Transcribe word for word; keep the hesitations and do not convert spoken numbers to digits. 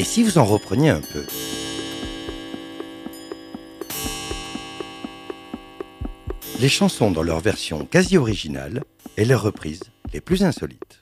Et si vous en repreniez un peu? Les chansons dans leur version quasi originale et leurs reprises les plus insolites.